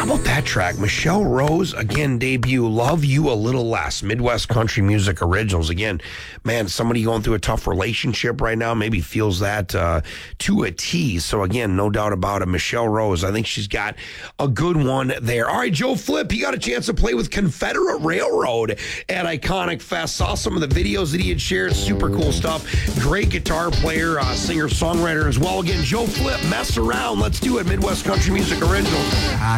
about that track? Michelle Rose, again, debut, Love You a Little Less, Midwest Country Music Originals. Again, man, somebody going through a tough relationship right now maybe feels that to a T. So, again, no doubt about it. Michelle Rose, I think she's got a good one there. All right, Joe Flip, he got a chance to play with Confederate Railroad at Iconic Fest. Saw some of the videos that he had shared. Super cool stuff. Great guitar player, singer-songwriter as well. Again, Joe Flip, Mess Around. Let's do it. Midwest Country Music Originals.